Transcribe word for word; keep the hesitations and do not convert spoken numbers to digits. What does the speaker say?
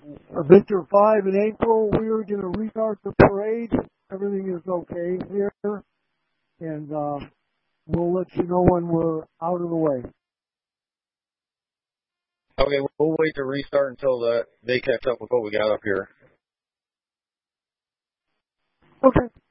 Victor five in April, we are going to restart the parade. Everything is okay here, and uh, we'll let you know when we're out of the way. Okay, we'll wait to restart until the, they catch up with what we got up here. Okay.